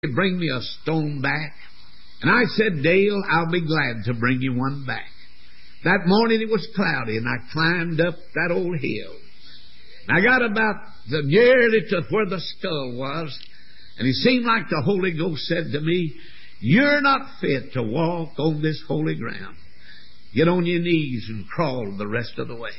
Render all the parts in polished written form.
bring me a stone back. And I said, Dale, I'll be glad to bring you one back. That morning it was cloudy, and I climbed up that old hill. And I got about nearly to where the skull was, and it seemed like the Holy Ghost said to me, you're not fit to walk on this holy ground. Get on your knees and crawl the rest of the way.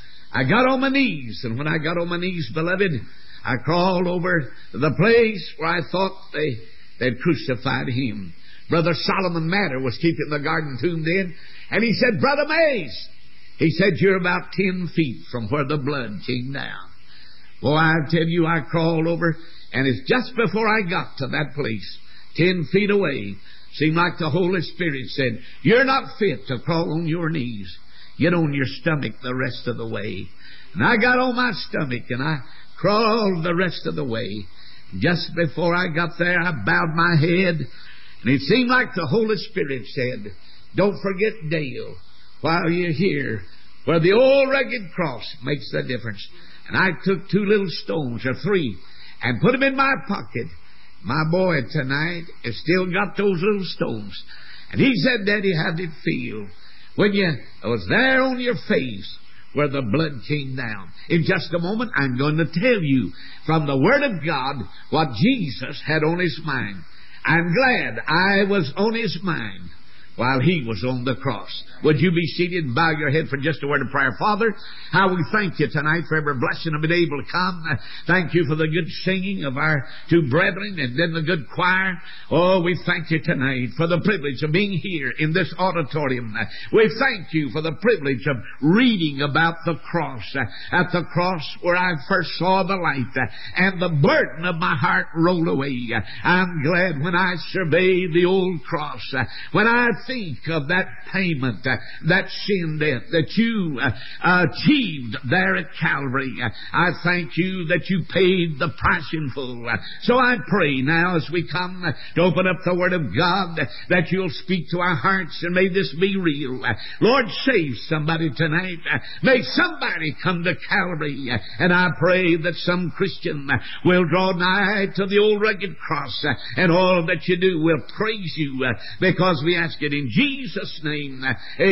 I got on my knees, and when I got on my knees, beloved, I crawled over the place where I thought they'd crucified him. Brother Solomon Matter was keeping the garden tomb then, and he said, Brother Mays, he said, you're about 10 feet from where the blood came down. Boy, I tell you, I crawled over, and it's just before I got to that place, 10 feet away, seemed like the Holy Spirit said, you're not fit to crawl on your knees. Get on your stomach the rest of the way. And I got on my stomach, and I crawled the rest of the way. Just before I got there, I bowed my head, and it seemed like the Holy Spirit said, don't forget Dale while you're here, where the old rugged cross makes the difference. And I took 2 little stones, or 3, and put them in my pocket. My boy tonight has still got those little stones. And he said, Daddy, how did it feel when you was there on your face where the blood came down? In just a moment, I'm going to tell you from the Word of God what Jesus had on His mind. I'm glad I was on His mind while He was on the cross. Would you be seated and bow your head for just a word of prayer? Father, how we thank you tonight for every blessing of being able to come. Thank you for the good singing of our 2 brethren and then the good choir. Oh, we thank you tonight for the privilege of being here in this auditorium. We thank you for the privilege of reading about the cross. At the cross where I first saw the light and the burden of my heart rolled away. I'm glad when I survey the old cross, when I think of that payment, that sin debt that you achieved there at Calvary. I thank you that you paid the price in full. So I pray now as we come to open up the Word of God that you'll speak to our hearts, and may this be real. Lord, save somebody tonight. May somebody come to Calvary, and I pray that some Christian will draw nigh to the old rugged cross, and all that you do will praise you, because we ask it in Jesus' name.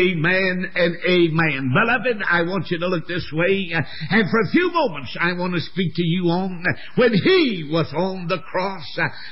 Amen and amen. Beloved, I want you to look this way, and for a few moments I want to speak to you on when He was on the cross,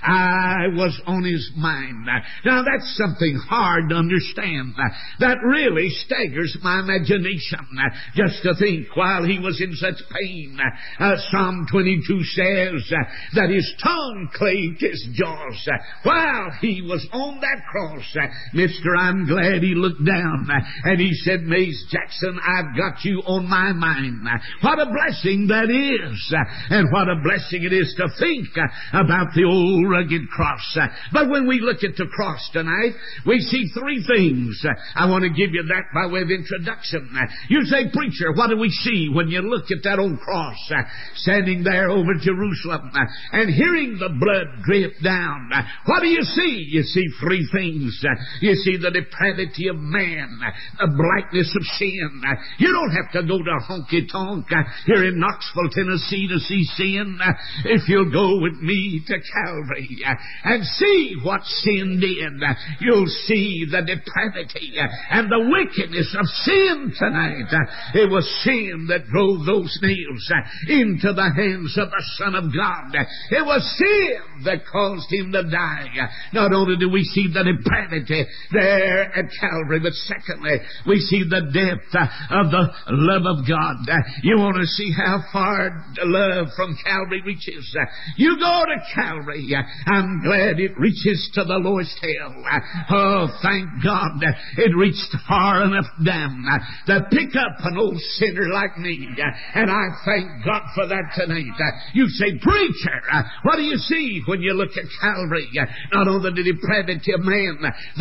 I was on His mind. Now that's something hard to understand. That really staggers my imagination, just to think while He was in such pain. Psalm 22 says that His tongue clave His jaws while He was on that cross. Mister, I'm glad He looked down and He said, Mays Jackson, I've got you on my mind. What a blessing that is, and what a blessing it is to think about the old rugged cross. But when we look at the cross tonight, we see 3 things. I want to give you that by way of introduction. You say, preacher, what do we see when you look at that old cross standing there over Jerusalem and hearing the blood drip down? What do you see? You see 3 things. You see the depravity of man, the blackness of sin. You don't have to go to honky-tonk here in Knoxville, Tennessee to see sin. If you'll go with me to Calvary and see what sin did, you'll see the depravity and the wickedness of sin tonight. It was sin that drove those nails into the hands of the Son of God. It was sin that caused Him to die. Not only do we see the depravity there at Calvary, but secondly, we see the depth of the love of God. You want to see how far the love from Calvary reaches? You go to Calvary. I'm glad it reaches to the lowest hell. Oh, thank God it reached far enough down to pick up an old sinner like me. And I thank God for that tonight. You say, preacher, what do you see when you look at Calvary? Not only the depravity of man, the depth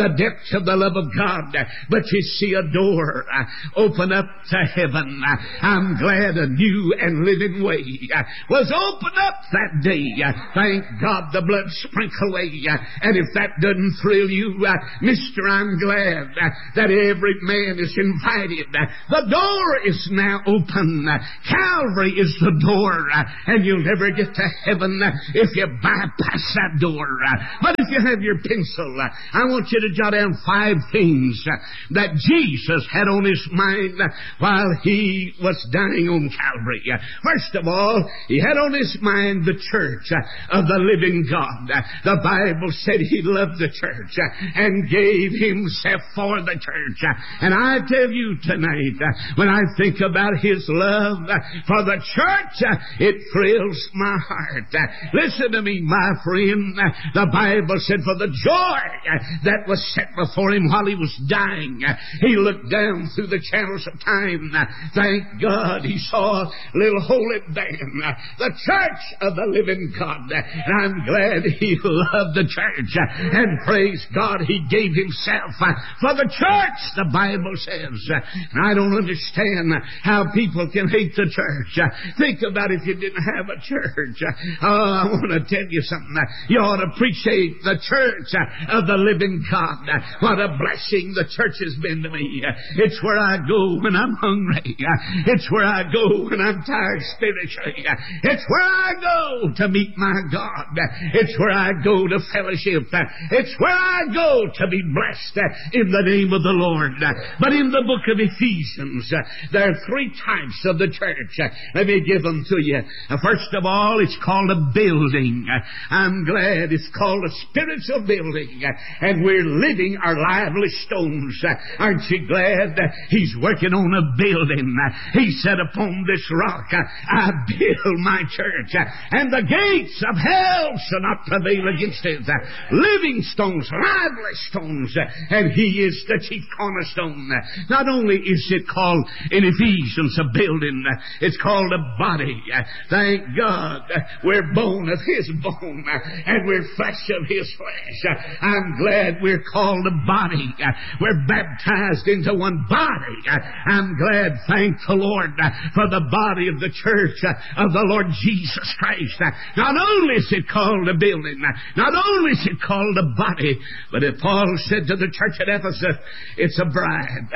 of the love of God, but you see a door open up to heaven. I'm glad a new and living way was opened up that day. Thank God the blood sprinkled away. And if that doesn't thrill you, mister, I'm glad that every man is invited. The door is now open. Calvary is the door, and you'll never get to heaven if you bypass that door. But if you have your pencil, I want you to jot down 5 things that Jesus had on His mind while He was dying on Calvary. First of all, He had on His mind the church of the living God. The Bible said He loved the church and gave Himself for the church. And I tell you tonight, when I think about His love for the church, it thrills my heart. Listen to me, my friend. The Bible said for the joy that was set before Him while He was dying, He looked down through the channels of time. Thank God He saw little holy band, the church of the living God. And I'm glad He loved the church. And praise God, He gave Himself for the church, the Bible says. And I don't understand how people can hate the church. Think about if you didn't have a church. Oh, I want to tell you something. You ought to appreciate the church of the living God. What a blessing the church has been to me. It's where I go when I'm hungry. It's where I go when I'm tired spiritually. It's where I go to meet my God. It's where I go to fellowship. It's where I go to be blessed in the name of the Lord. But in the book of Ephesians, there are 3 types of the church. Let me give them to you. First of all, it's called a building. I'm glad it's called a spiritual building. And we're living our lively stones. Aren't you glad He's working on a building? He said, upon this rock I build my church, and the gates of hell shall not prevail against it. Living stones, lively stones, and He is the chief cornerstone. Not only is it called in Ephesians a building, it's called a body. Thank God we're bone of His bone, and we're flesh of His flesh. I'm glad we're called a body. We're baptized into one body. I'm glad, thank the Lord, for the body of the church of the Lord Jesus Christ. Not only is it called a building, not only is it called a body, but if Paul said to the church at Ephesus, it's a bride.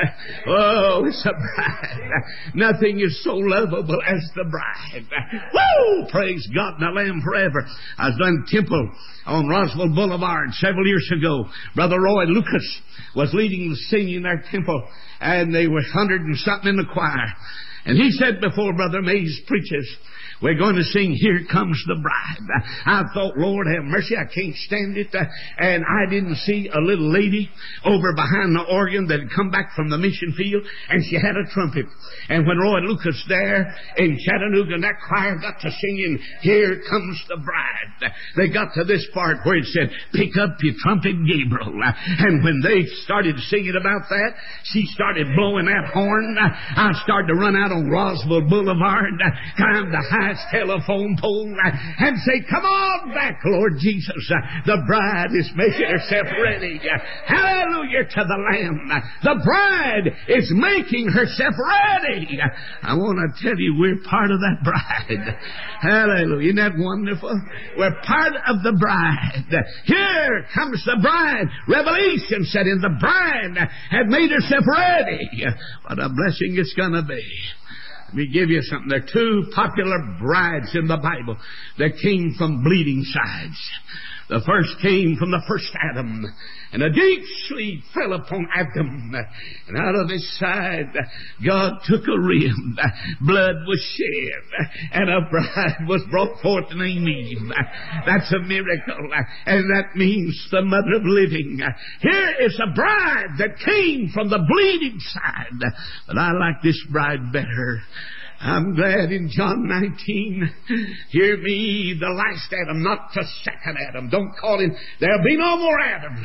Oh, it's a bride. Nothing is so lovable as the bride. Woo! Praise God and the Lamb forever. I was doing temple on Roswell Boulevard several years ago. Brother Roy Lucas was leading the singing in their temple, and they were 100 and something in the choir. And he said before Brother Mays preaches, we're going to sing Here Comes the Bride. I thought, Lord have mercy, I can't stand it. And I didn't see a little lady over behind the organ that had come back from the mission field, and she had a trumpet. And when Roy Lucas there in Chattanooga and that choir got to singing Here Comes the Bride, they got to this part where it said, pick up your trumpet, Gabriel. And when they started singing about that, she started blowing that horn. I started to run out on Roswell Boulevard, climb the highest telephone pole, and say, come on back, Lord Jesus. The bride is making herself ready. Hallelujah to the Lamb. The bride is making herself ready. I want to tell you, we're part of that bride. Hallelujah. Isn't that wonderful? We're part of the bride. Here comes the bride. Revelation said, and the bride had made herself ready. What a blessing it's going to be. Let me give you something. There are 2 popular brides in the Bible that came from bleeding sides. The first came from the first Adam, and a deep sleep fell upon Adam, and out of his side God took a rib, blood was shed, and a bride was brought forth named Eve. That's a miracle, and that means the mother of living. Here is a bride that came from the bleeding side, but I like this bride better. I'm glad in John 19, hear me, the last Adam, not the second Adam. Don't call him. There'll be no more Adams.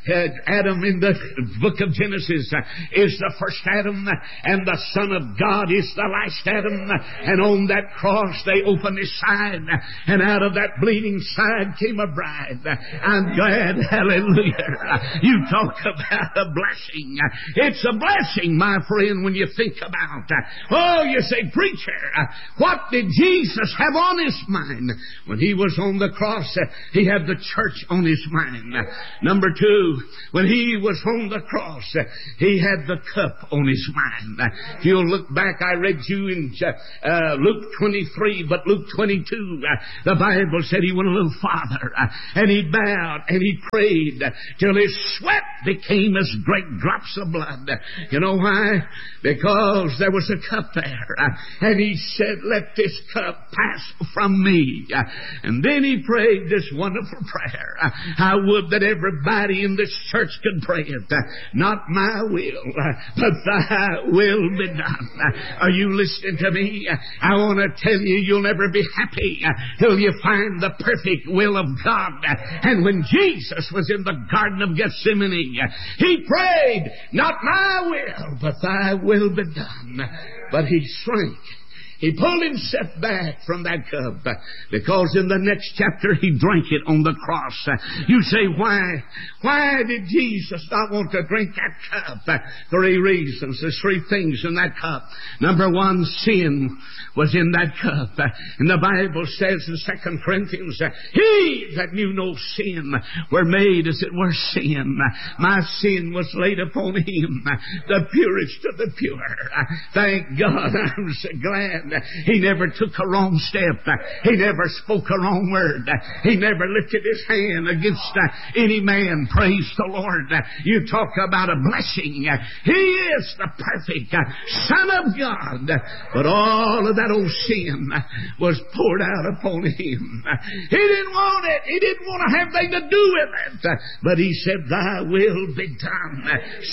Adam in the book of Genesis is the first Adam, and the Son of God is the last Adam. And on that cross they opened his side, and out of that bleeding side came a bride. I'm glad, hallelujah. You talk about a blessing. It's a blessing, my friend, when you think about it. Oh, you say, preacher, what did Jesus have on his mind? When he was on the cross, he had the church on his mind. Number two, when he was on the cross, he had the cup on his mind. If you'll look back, I read you in Luke 23, but Luke 22, the Bible said he went a little farther, and he bowed, and he prayed, till his sweat became as great drops of blood. You know why? Because there was a cup there. And he said, let this cup pass from me. And then he prayed this wonderful prayer. I would that everybody in this church could pray it. Not my will, but thy will be done. Are you listening to me? I want to tell you, you'll never be happy till you find the perfect will of God. And when Jesus was in the Garden of Gethsemane, he prayed, not my will, but thy will be done. But he shrank. He pulled himself back from that cup because in the next chapter he drank it on the cross. You say, why? Why did Jesus not want to drink that cup? Three reasons. There's three things in that cup. Number one, sin was in that cup. And the Bible says in 2 Corinthians, he that knew no sin were made as it were sin. My sin was laid upon him, the purest of the pure. Thank God, I'm so glad. He never took a wrong step. He never spoke a wrong word. He never lifted his hand against any man. Praise the Lord. You talk about a blessing. He is the perfect Son of God. But all of that old sin was poured out upon him. He didn't want it. He didn't want to have anything to do with it. But he said, thy will be done.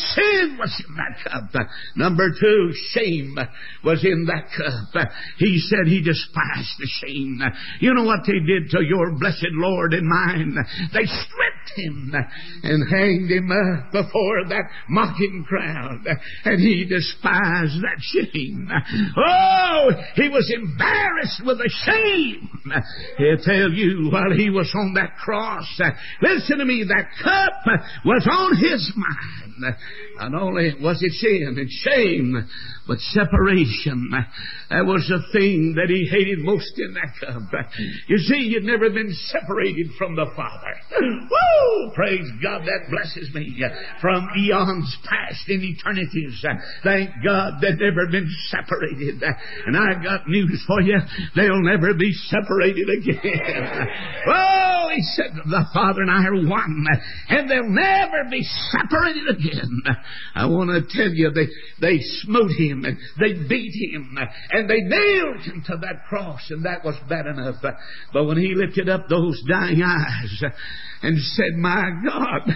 Sin was in that cup. Number two, shame was in that cup. He said he despised the shame. You know what they did to your blessed Lord and mine? They stripped him and hanged him up before that mocking crowd. And he despised that shame. Oh, he was embarrassed with the shame. He'll tell you while he was on that cross, listen to me, that cup was on his mind. Not only was it sin and shame, but separation. That was the thing that he hated most in that cup. You see, you'd never been separated from the Father. Woo! Praise God, that blesses me. From eons past in eternities. Thank God they've never been separated. And I got news for you. They'll never be separated again. Oh, he said, the Father and I are one. And they'll never be separated again. I want to tell you, they smote him and they beat him and they nailed him to that cross, and that was bad enough. But when he lifted up those dying eyes and said, my God,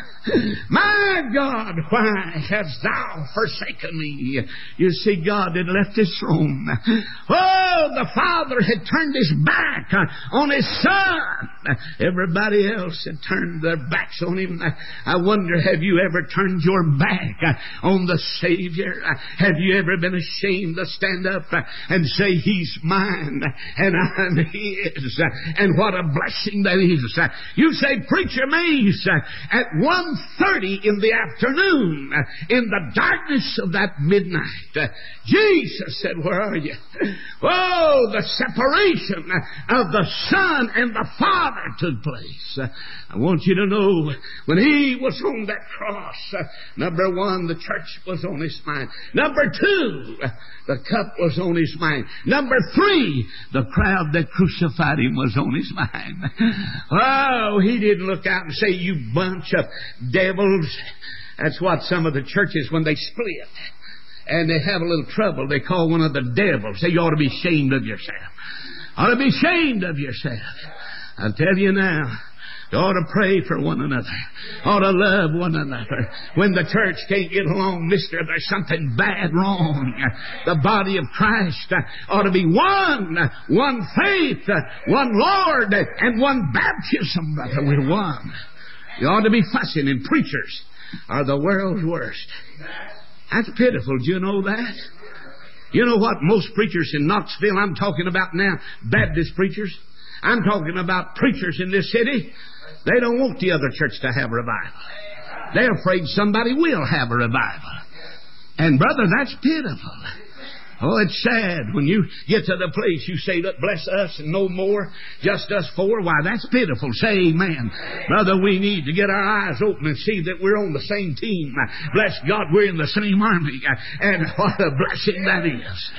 why hast thou forsaken me? You see, God had left his throne. Oh, the Father had turned his back on his Son. Everybody else had turned their backs on him. I wonder, have you ever turned your back on the Savior? Have you ever been ashamed to stand up and say, he's mine and I'm his? And what a blessing that is. You say, Preacher Mays, at 1:30 in the afternoon, in the darkness of that midnight, Jesus said, where are you? Oh, the separation of the Son and the Father took place. I want you to know, when he was on that cross, number one, the church was on his mind. Number two, the cup was on his mind. Number three, the crowd that crucified him was on his mind. Oh, he didn't look out and say, you bunch of devils. That's what some of the churches, when they split and they have a little trouble, they call one of the devils. Say, you ought to be ashamed of yourself. Ought to be ashamed of yourself. I'll tell you now, You ought to pray for one another. Ought to love one another. When the church can't get along, mister, there's something bad wrong. The body of Christ ought to be one. One faith, one Lord, and one baptism, brother. We're one. You ought to be fussing, and preachers are the world's worst. That's pitiful. Do you know that? You know what? Most preachers in Knoxville, I'm talking about now, Baptist preachers. I'm talking about preachers in this city. They don't want the other church to have revival. They're afraid somebody will have a revival. And brother, that's pitiful. Oh, it's sad when you get to the place you say, bless us and no more, just us four. Why, that's pitiful. Say amen. Brother, we need to get our eyes open and see that we're on the same team. Bless God, we're in the same army. And what a blessing that is.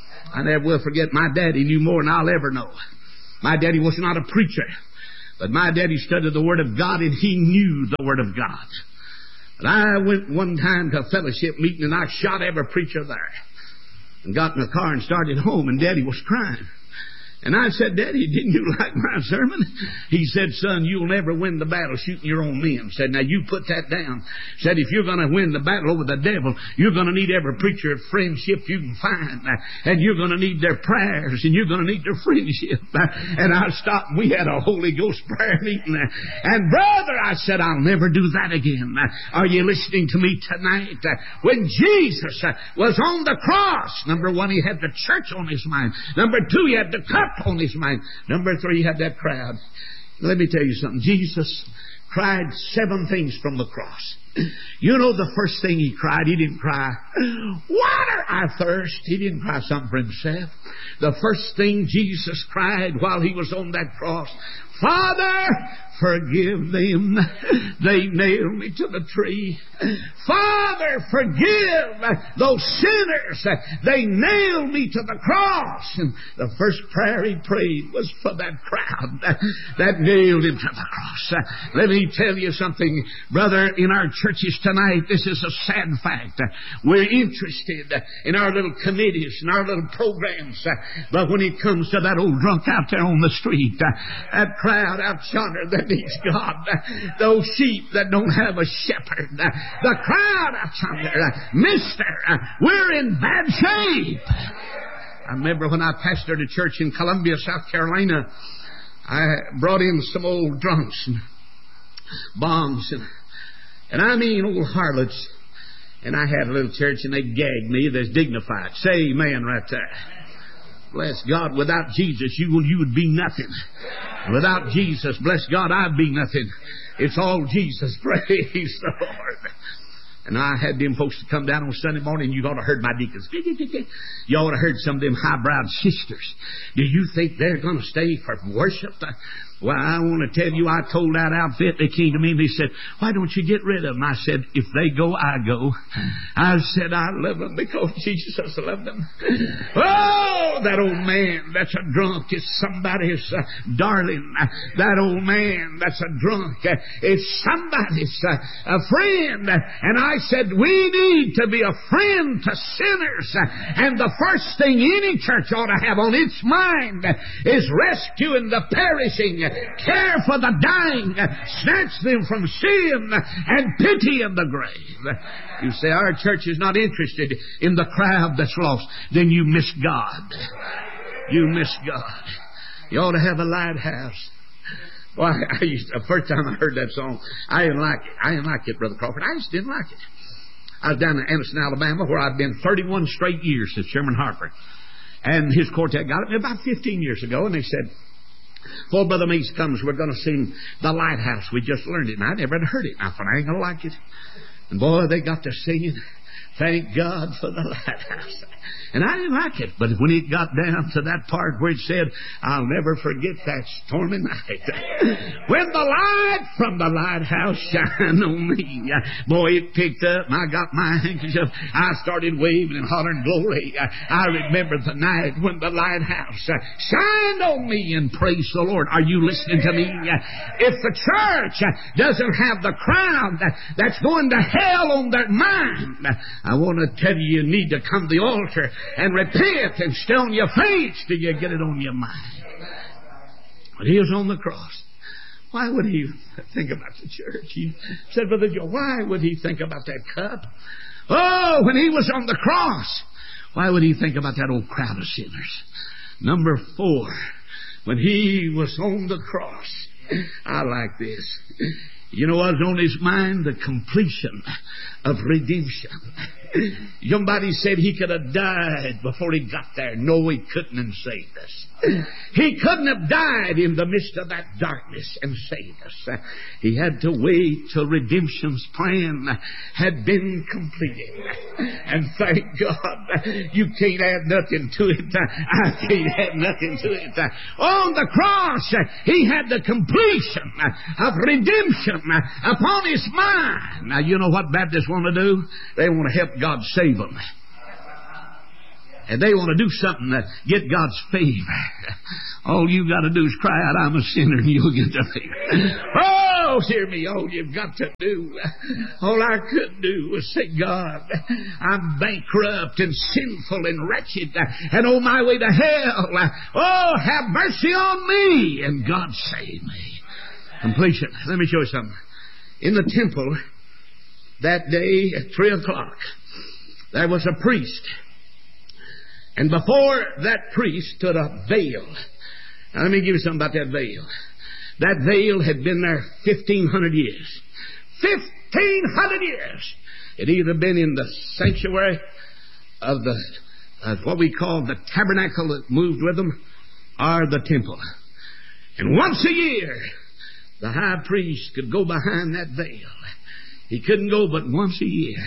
I never will forget, my daddy knew more than I'll ever know. My daddy was not a preacher, but my daddy studied the Word of God, and he knew the Word of God. But I went one time to a fellowship meeting, and I shot every preacher there. And got in the car and started home, and Daddy was crying. And I said, Daddy, didn't you like my sermon? He said, son, you'll never win the battle shooting your own men. Said, now you put that down. Said, if you're going to win the battle over the devil, you're going to need every preacher of friendship you can find. And you're going to need their prayers, and you're going to need their friendship. And I stopped, and we had a Holy Ghost prayer meeting. And brother, I said, I'll never do that again. Are you listening to me tonight? When Jesus was on the cross, number one, he had the church on his mind. Number two, he had the cup on his mind. Number three, he had that crowd. Let me tell you something. Jesus cried 7 things from the cross. You know the first thing he cried? He didn't cry, water, I thirst. He didn't cry something for himself. The first thing Jesus cried while he was on that cross, Father, forgive them. They nailed me to the tree. Father, forgive those sinners. They nailed me to the cross. And the first prayer he prayed was for that crowd that nailed him to the cross. Let me tell you something, brother, in our churches tonight, this is a sad fact. We're interested in our little committees and our little programs. But when it comes to that old drunk out there on the street, that crowd out yonder that needs God, those sheep that don't have a shepherd, the crowd out yonder, mister, we're in bad shape. I remember when I pastored a church in Columbia, South Carolina, I brought in some old drunks and bombs and I mean old harlots. And I had a little church and they gagged me. That's dignified. Say amen right there. Bless God, without Jesus, you would be nothing. Without Jesus, bless God, I'd be nothing. It's all Jesus. Praise the Lord. And I had them folks to come down on Sunday morning. You ought to heard my deacons. You ought to heard some of them high-browed sisters. Do you think they're going to stay for worship? Well, I want to tell you, I told that outfit, they came to me and they said, why don't you get rid of them? I said, if they go, I go. I said, I love them because Jesus loved them. Oh, that old man that's a drunk is somebody's darling. That old man that's a drunk is somebody's a friend. And I said, we need to be a friend to sinners. And the first thing any church ought to have on its mind is rescuing the perishing, care for the dying, snatch them from sin, and pity in the grave. You say, our church is not interested in the crowd that's lost. Then you miss God. You miss God. You ought to have a lighthouse. Well, the first time I heard that song, I didn't like it. I didn't like it, Brother Crawford. I just didn't like it. I was down in Anniston, Alabama, where I'd been 31 straight years since Sherman Harper. And his quartet got it about 15 years ago, and they said, before Brother Meeks comes, we're going to sing The Lighthouse. We just learned it, and I never had heard it. I thought, I ain't going to like it. And boy, they got to singing, thank God for the lighthouse. And I didn't like it. But when it got down to that part where it said, I'll never forget that stormy night, when the light from the lighthouse shined on me, boy, it picked up, and I got my handkerchief. I started waving and hollering glory. I remember the night when the lighthouse shined on me, and praise the Lord. Are you listening to me? If the church doesn't have the crowd that's going to hell on their mind, I want to tell you, you need to come to the altar and repent and stay on your face till you get it on your mind. But he was on the cross. Why would he think about the church? He said, Brother Joe, why would he think about that cup? Oh, when he was on the cross, why would he think about that old crowd of sinners? Number 4, when he was on the cross. I like this. You know what was on his mind? The completion of redemption. Somebody said he could have died before he got there. No, he couldn't and saved us. He couldn't have died in the midst of that darkness and saved us. He had to wait till redemption's plan had been completed. And thank God, you can't add nothing to it. I can't add nothing to it. On the cross, he had the completion of redemption upon his mind. Now, you know what Baptists want to do? They want to help God save them. And they want to do something to get God's favor. All you got to do is cry out, I'm a sinner, and you'll get the favor. Oh, hear me. All you've got to do, all I could do was say, God, I'm bankrupt and sinful and wretched and on my way to hell. Oh, have mercy on me. And God save me. Completion. Let me show you something. In the temple that day at 3 o'clock, there was a priest. And before that priest stood a veil. Now let me give you something about that veil. That veil had been there 1,500 years. 1,500 years! It either been in the sanctuary of what we call the tabernacle that moved with them, or the temple. And once a year, the high priest could go behind that veil. He couldn't go but once a year.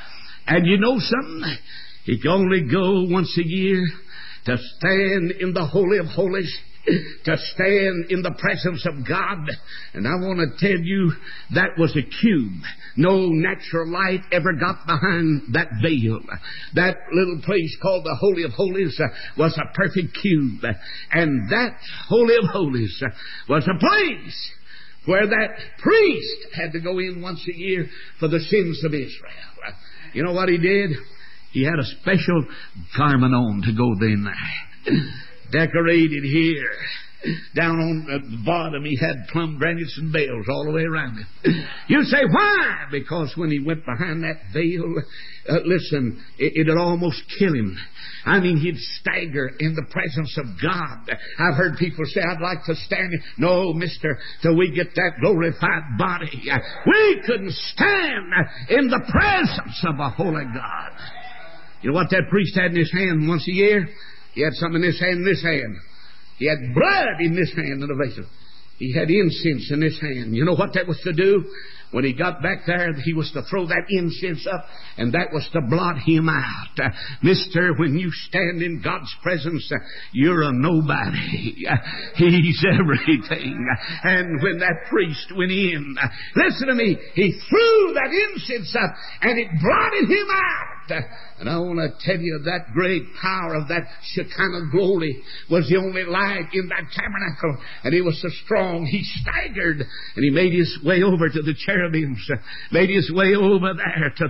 And you know something? He could only go once a year to stand in the Holy of Holies, to stand in the presence of God. And I want to tell you, that was a cube. No natural light ever got behind that veil. That little place called the Holy of Holies was a perfect cube. And that Holy of Holies was a place where that priest had to go in once a year for the sins of Israel. You know what he did? He had a special garment on to go in there. Decorated here. Down on the bottom he had pomegranates and bells all the way around it. You say, why? Because when he went behind that veil, listen, it'd almost kill him. I mean, he'd stagger in the presence of God. I've heard people say, I'd like to stand. No, mister, till we get that glorified body. We couldn't stand in the presence of a holy God. You know what that priest had in his hand once a year? He had something in his hand and this hand. He had blood in this hand in a vessel. He had incense in this hand. You know what that was to do? When he got back there, he was to throw that incense up, and that was to blot him out. Mister, when you stand in God's presence, you're a nobody. He's everything. And when that priest went in, listen to me, he threw that incense up, and it blotted him out. And I want to tell you, that great power of that Shekinah glory was the only light in that tabernacle. And he was so strong, he staggered, and he made his way over to the cherubims, made his way over there to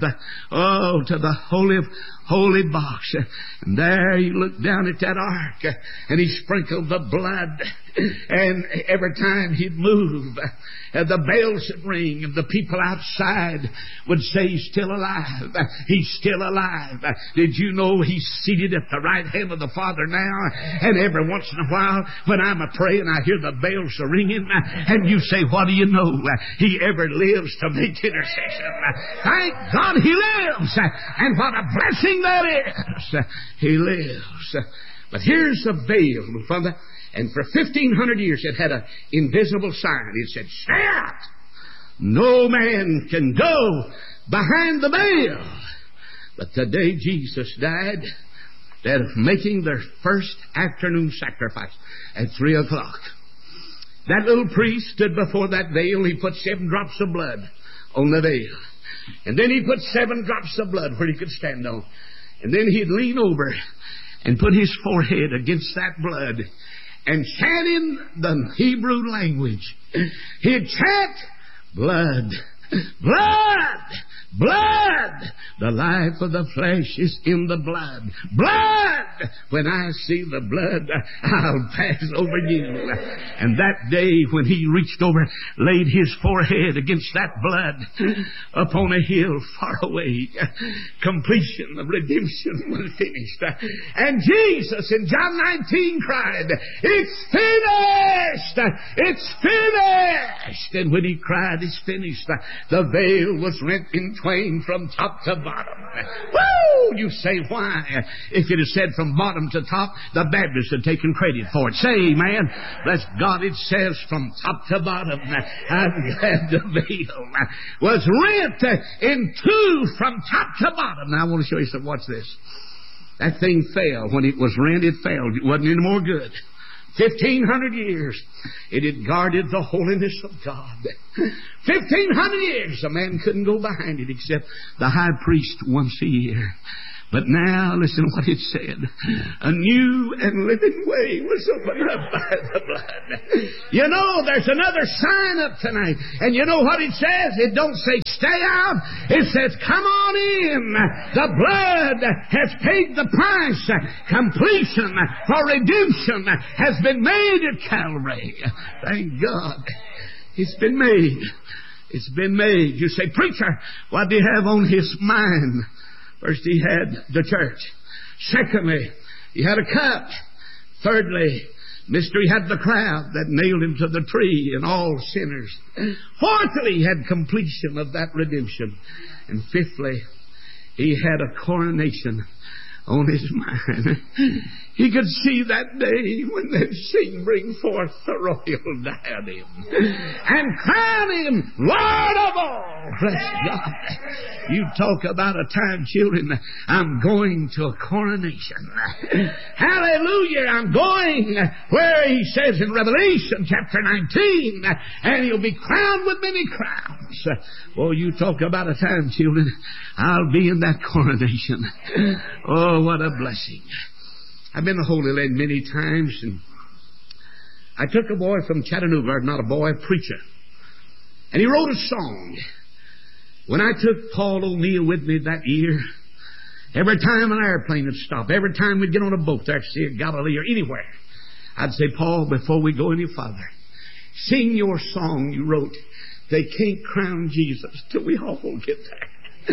the holy box. And there he looked down at that ark, and he sprinkled the blood. And every time he'd move, the bells would ring, and the people outside would say, he's still alive. He's still alive. Did you know he's seated at the right hand of the Father now? And every once in a while, when I'm a-praying, I hear the bells are ringing, and you say, what do you know? He ever lives to make intercession. Thank God he lives. And what a blessing that is. He lives. But here's the veil, Father. And for 1,500 years it had an invisible sign. It said, stay out. No man can go behind the veil. But the day Jesus died, they're making their first afternoon sacrifice at 3 o'clock. That little priest stood before that veil. He put 7 drops of blood on the veil. And then he put 7 drops of blood where he could stand on. And then he'd lean over and put his forehead against that blood and chant in the Hebrew language. He'd chant, blood, blood, blood, The life of the flesh is in the blood. Blood! When I see the blood, I'll pass over you. And that day when he reached over, laid his forehead against that blood upon a hill far away, completion of redemption was finished. And Jesus in John 19 cried, "It's finished! It's finished!" And when he cried, "It's finished," the veil was rent in twain from top to bottom. Woo! You say, why? If it is said from bottom to top, the Baptists had taken credit for it. Say, man, bless God, it says from top to bottom. I'm glad the veil was rent in two from top to bottom. Now I want to show you something. Watch this. That thing fell. When it was rent, it fell. It wasn't any more good. 1,500 years it had guarded the holiness of God. 1,500 years a man couldn't go behind it except the high priest once a year. But now, listen to what it said. A new and living way was opened up by the blood. You know, there's another sign up tonight. And you know what it says? It don't say stay out. It says come on in. The blood has paid the price. Completion for redemption has been made at Calvary. Thank God. It's been made. It's been made. You say, preacher, what do you have on his mind? First, he had the church. Secondly, he had a cut. Thirdly, Mister, he had the crowd that nailed him to the tree and all sinners. Fourthly, he had completion of that redemption. And fifthly, he had a coronation on his mind. He could see that day when they'd sing, bring forth the royal diadem and crown him Lord of all. Bless God. You talk about a time, children, I'm going to a coronation. Hallelujah. I'm going where he says in Revelation chapter 19, and he'll be crowned with many crowns. Oh, you talk about a time, children, I'll be in that coronation. Oh, what a blessing. I've been to Holy Land many times, and I took a boy from Chattanooga, not a boy, a preacher, and he wrote a song. When I took Paul O'Neill with me that year, every time an airplane would stop, every time we'd get on a boat there to see Galilee or anywhere, I'd say, Paul, before we go any farther, sing your song you wrote. They can't crown Jesus till we all get there.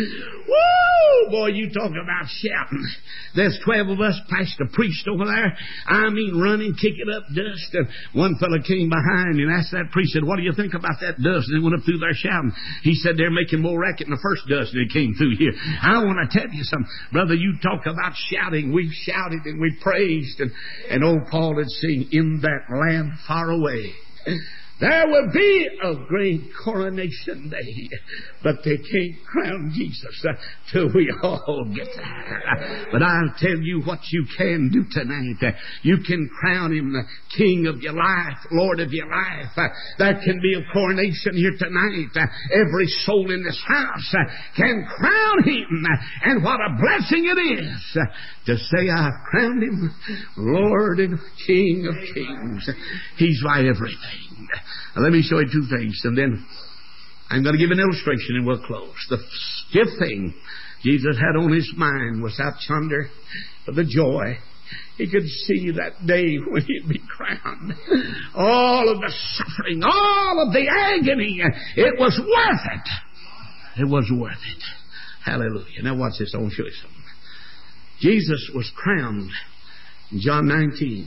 Woo! Boy, you talk about shouting. There's 12 of us past the priest over there. I mean, running, kicking up dust. And one fella came behind and asked that priest, said, what do you think about that dust? And they went up through there shouting. He said, they're making more racket than the first dust that came through here. I want to tell you something. Brother, you talk about shouting. We've shouted and we praised. And old Paul had sing, in that land far away. There will be a great coronation day, but they can't crown Jesus till we all get there. But I'll tell you what you can do tonight. You can crown him the King of your life, Lord of your life. There can be a coronation here tonight. Every soul in this house can crown him. And what a blessing it is to say, I've crowned him Lord and King of kings. He's my everything. Now, let me show you two things, and then I'm going to give an illustration and we'll close. The fifth thing Jesus had on his mind was that yonder of the joy. He could see that day when he'd be crowned. All of the suffering, all of the agony, it was worth it. It was worth it. Hallelujah. Now watch this. I want to show you something. Jesus was crowned in John 19.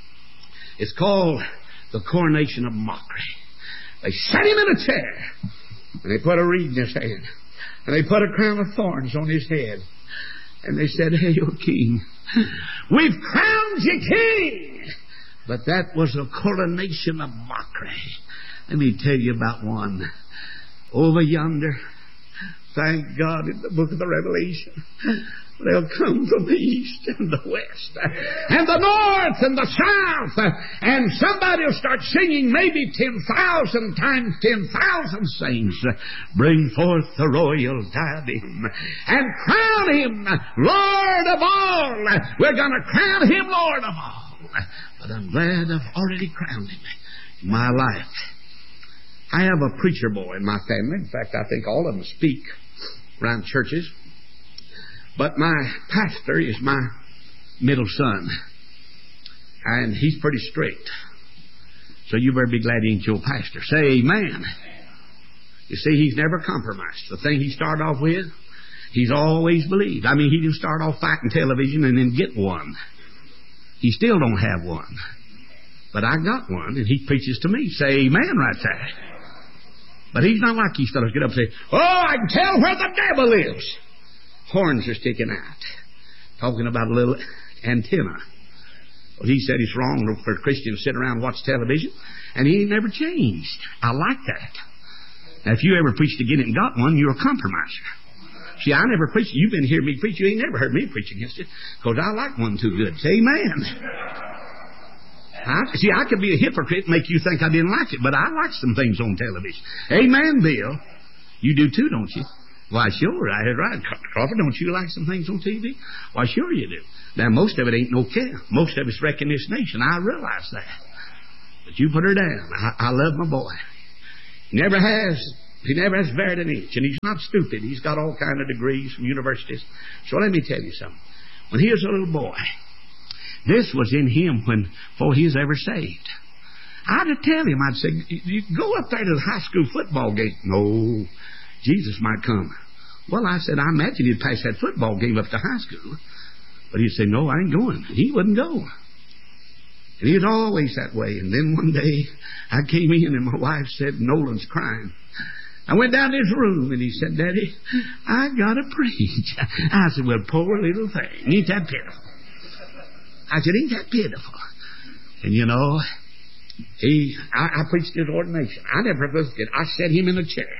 It's called the coronation of mockery. They set him in a chair, and they put a reed in his hand, and they put a crown of thorns on his head, and they said, Hail, King. We've crowned you King. But that was a coronation of mockery. Let me tell you about one. Over yonder, thank God, in the book of the Revelation, they'll come from the east and the west and the north and the south, and somebody will start singing, maybe 10,000 times 10,000 sings, bring forth the royal diadem and crown him Lord of all. We're going to crown him Lord of all. But I'm glad I've already crowned him in my life. I have a preacher boy in my family. In fact, I think all of them speak around churches. But my pastor is my middle son. And he's pretty strict. So you better be glad he ain't your pastor. Say amen. You see, he's never compromised. The thing he started off with, he's always believed. I mean, he didn't start off fighting television and then get one. He still don't have one. But I got one, and he preaches to me. Say amen right there. But he's not like these fellows get up and say, oh, I can tell where the devil lives. Horns are sticking out. Talking about a little antenna. Well, he said it's wrong for Christians to sit around and watch television, and he ain't never changed. I like that. Now, if you ever preached again and got one, you're a compromiser. See, I never preached. You've been hearing me preach. You ain't never heard me preach against it, because I like one too good. Say amen. I could be a hypocrite and make you think I didn't like it, but I like some things on television. Amen, Bill. You do too, don't you? Why, sure. I heard right. Crawford, don't you like some things on TV? Why, sure you do. Now, most of it ain't no care. Most of it's wrecking this nation. I realize that. But you put her down. I love my boy. He never has varied an inch. And he's not stupid. He's got all kind of degrees from universities. So let me tell you something. When he was a little boy, this was in him before he was ever saved. I'd tell him, I'd say, you go up there to the high school football game. No, Jesus might come. Well, I said, I imagine he'd pass that football game up to high school. But he'd say, no, I ain't going. He wouldn't go. And he was always that way. And then one day, I came in and my wife said, Nolan's crying. I went down to his room and he said, Daddy, I got to preach. I said, well, poor little thing. Ain't that pitiful? I said, ain't that pitiful? And you know, I preached his ordination. I never visited. I set him in a chair.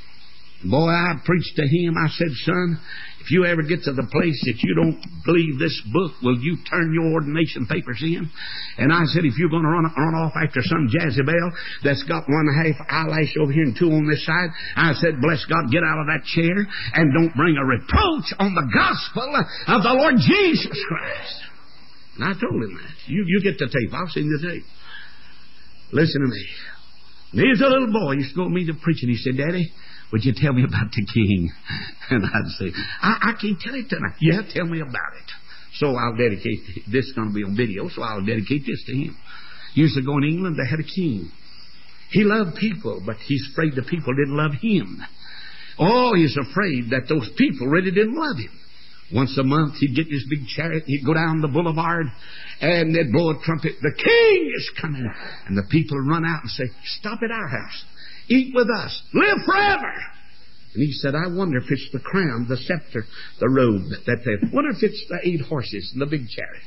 Boy, I preached to him. I said, son, if you ever get to the place that you don't believe this book, will you turn your ordination papers in? And I said, if you're going to run off after some Jezebel that's got 1.5 eyelash over here and 2 on this side, I said, bless God, get out of that chair and don't bring a reproach on the gospel of the Lord Jesus Christ. And I told him that. You get the tape. I'll send the tape. Listen to me. And here's a little boy. He used to go with me to preach, and he said, Daddy, would you tell me about the king? And I'd say, I can't tell it tonight. Yeah, tell me about it. So I'll dedicate, this is going to be on video, so I'll dedicate this to him. Years ago in England, they had a king. He loved people, but he's afraid the people didn't love him. Oh, he's afraid that those people really didn't love him. Once a month, he'd get his big chariot, he'd go down the boulevard, and they'd blow a trumpet. The king is coming. And the people would run out and say, stop at our house. Eat with us. Live forever. And he said, I wonder if it's the crown, the scepter, the robe that they... wonder if it's the 8 horses and the big chariot.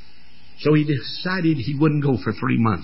So he decided he wouldn't go for 3 months.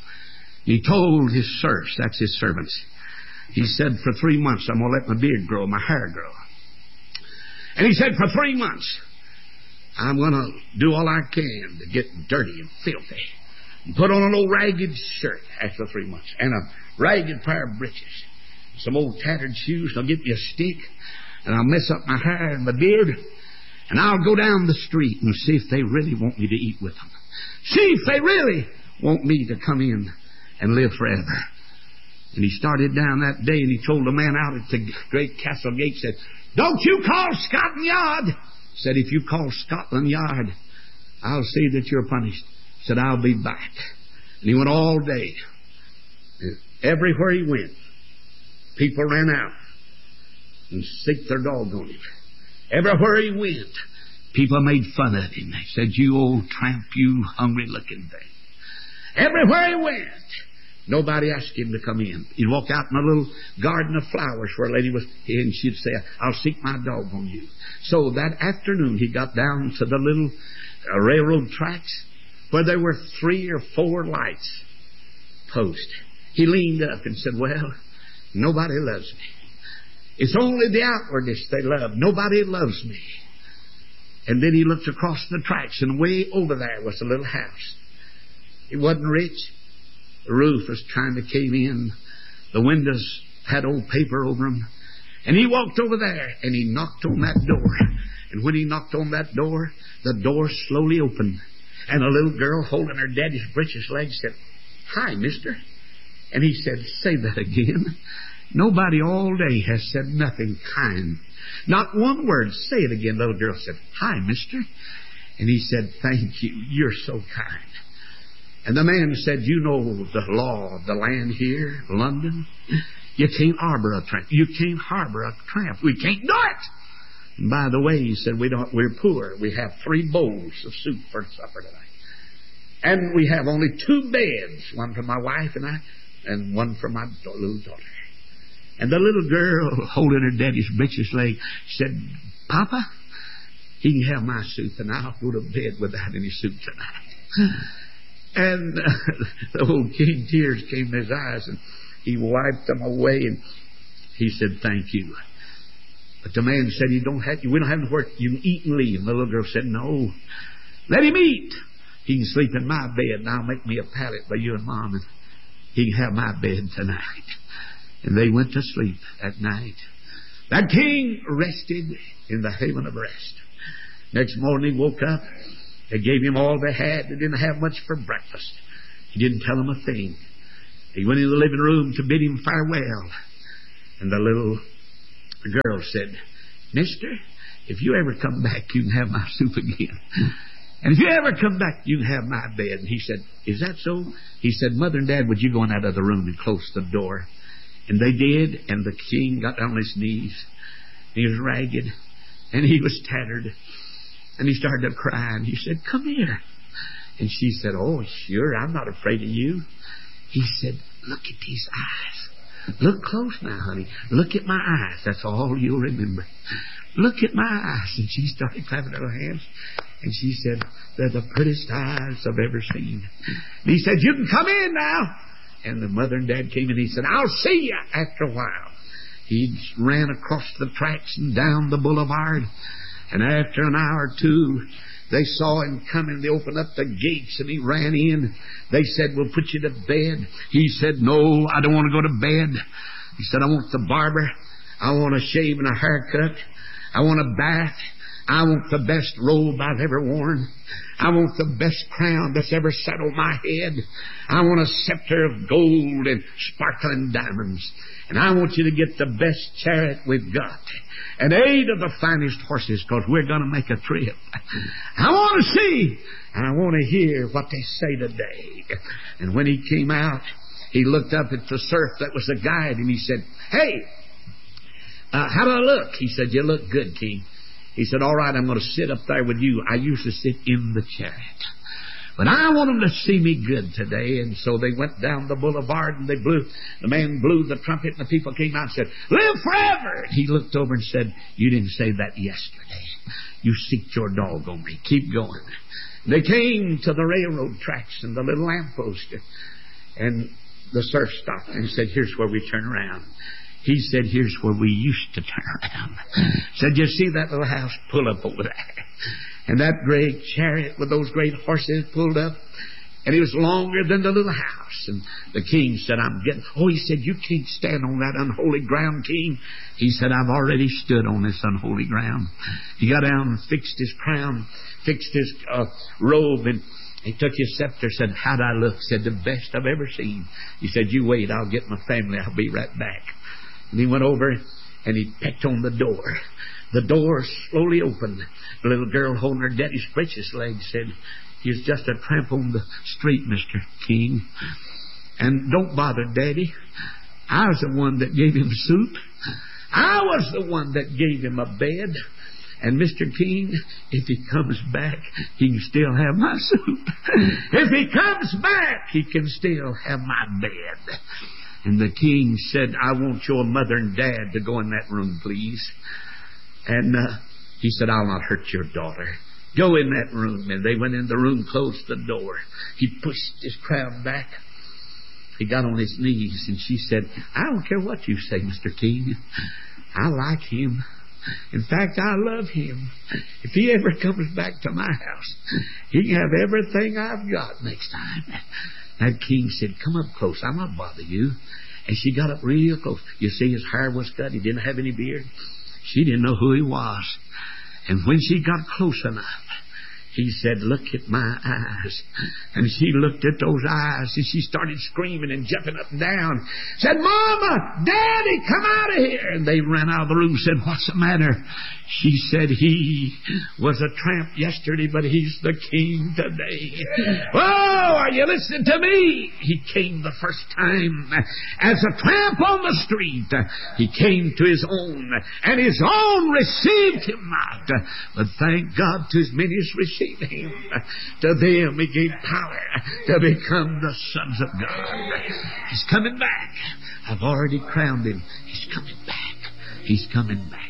He told his serfs, that's his servants, he said, for 3 months I'm going to let my beard grow, my hair grow. And he said, for 3 months, I'm going to do all I can to get dirty and filthy. And put on an old ragged shirt after 3 months. And a ragged pair of breeches. Some old tattered shoes. And I'll get me a stick. And I'll mess up my hair and my beard. And I'll go down the street and see if they really want me to eat with them. See if they really want me to come in and live forever. And he started down that day and he told the man out at the great castle gate, said, don't you call Scotland Yard. Said, if you call Scotland Yard, I'll see that you're punished. Said, I'll be back. And he went all day. And everywhere he went, people ran out and sicked their dog on him. Everywhere he went, people made fun of him. They said, you old tramp, you hungry-looking thing. Everywhere he went, nobody asked him to come in. He'd walk out in a little garden of flowers where a lady was, and she'd say, I'll seek my dog on you. So that afternoon, he got down to the little railroad tracks where there were 3 or 4 lights post. He leaned up and said, well, nobody loves me. It's only the outwardness they love. Nobody loves me. And then he looked across the tracks, and way over there was a little house. It wasn't rich. The roof was trying to cave in. The windows had old paper over them. And he walked over there, and he knocked on that door. And when he knocked on that door, the door slowly opened. And a little girl holding her daddy's breeches leg said, hi, mister. And he said, say that again. Nobody all day has said nothing kind. Not one word. Say it again. Little girl said, "Hi, mister." And he said, "Thank you. You're so kind." And the man said, "You know the law of the land here, London. You can't harbor a tramp. You can't harbor a tramp. We can't do it." And by the way, he said, we're poor. We have 3 bowls of soup for supper tonight. And we have only 2 beds, one for my wife and I, and one for my little daughter. And the little girl, holding her daddy's breeches leg, said, "Papa, he can have my soup, and I'll go to bed without any soup tonight." And the old king, tears came in his eyes, and he wiped them away, and he said, "Thank you." But the man said, we don't have to work. You can eat and leave. And the little girl said, "No, let him eat. He can sleep in my bed, and I'll make me a pallet by you and Mom, and he can have my bed tonight." And they went to sleep that night. That king rested in the haven of rest. Next morning he woke up. They gave him all they had. They didn't have much for breakfast. He didn't tell them a thing. He went into the living room to bid him farewell. And the little girl said, "Mister, if you ever come back, you can have my soup again. And if you ever come back, you can have my bed." And he said, "Is that so?" He said, "Mother and Dad, would you go in that other room and close the door?" And they did, and the king got down on his knees. He was ragged, and he was tattered, and he started to cry, and he said, "Come here." And she said, "Oh, sure, I'm not afraid of you." He said, "Look at these eyes. Look close now, honey. Look at my eyes. That's all you'll remember. Look at my eyes." And she started clapping her hands, and she said, "They're the prettiest eyes I've ever seen." And he said, "You can come in now." And the mother and dad came in. He said, "I'll see you after a while." He ran across the tracks and down the boulevard. And after an hour or two, they saw him coming. They opened up the gates and he ran in. They said, "We'll put you to bed." He said, "No, I don't want to go to bed." He said, "I want the barber. I want a shave and a haircut. I want a bath. I want the best robe I've ever worn. I want the best crown that's ever sat on my head. I want a scepter of gold and sparkling diamonds. And I want you to get the best chariot we've got. And 8 of the finest horses, because we're going to make a trip. I want to see, and I want to hear what they say today." And when he came out, he looked up at the serf that was the guide, and he said, "Hey, how do I look?" He said, "You look good, King." He said, "All right, I'm going to sit up there with you. I used to sit in the chariot. But I want them to see me good today." And so they went down the boulevard, and the man blew the trumpet, and the people came out and said, "Live forever!" And he looked over and said, "You didn't say that yesterday. You seeked your dog on me. Keep going." They came to the railroad tracks and the little lamppost, and the serf stopped and said, "Here's where we turn around." He said, "Here's where we used to turn around." Said, "You see that little house? Pull up over there." And that great chariot with those great horses pulled up, and it was longer than the little house. And the king said, he said, "You can't stand on that unholy ground, King." He said, "I've already stood on this unholy ground." He got down and fixed his crown, fixed his robe, and he took his scepter, said, "How'd I look?" Said, "The best I've ever seen." He said, "You wait, I'll get my family. I'll be right back." And he went over and he pecked on the door. The door slowly opened. The little girl holding her daddy's breeches leg said, "He's just a tramp on the street, Mr. King. And don't bother, Daddy. I was the one that gave him soup. I was the one that gave him a bed. And Mr. King, if he comes back, he can still have my soup. If he comes back, he can still have my bed." And the king said, "I want your mother and dad to go in that room, please." And he said, "I'll not hurt your daughter. Go in that room." And they went in the room, closed the door. He pushed his crown back. He got on his knees, and she said, "I don't care what you say, Mr. King. I like him. In fact, I love him. If he ever comes back to my house, he can have everything I've got next time." That king said, "Come up close. I'll not bother you." And she got up real close. You see, his hair was cut. He didn't have any beard. She didn't know who he was. And when she got close enough, He said, look at my eyes. And she looked at those eyes and she started screaming and jumping up and down. Said, Mama, Daddy, come out of here. And they ran out of the room. Said, what's the matter? She said, he was a tramp yesterday, but he's the king today. Oh, are you listening to me? He came the first time as a tramp on the street. He came to his own, and his own received him not. But thank God, to as many as received him, to them he gave power to become the sons of God. He's coming back. I've already crowned him. He's coming back. He's coming back.